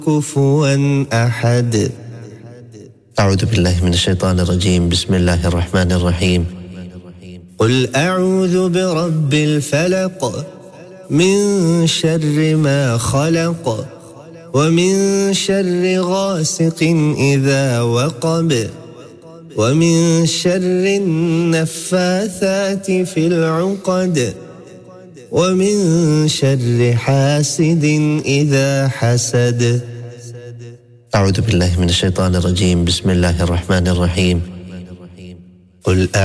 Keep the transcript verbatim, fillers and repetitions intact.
كفوا أحد. أعوذ بالله من الشيطان الرجيم. بسم الله الرحمن الرحيم. قل أعوذ برب الفلق من شر ما خلق ومن شر غاسق إذا وقب ومن شر النفاثات في العقد ومن شر حاسد إذا حسد. أعوذ بالله من الشيطان الرجيم. بسم الله الرحمن الرحيم. قل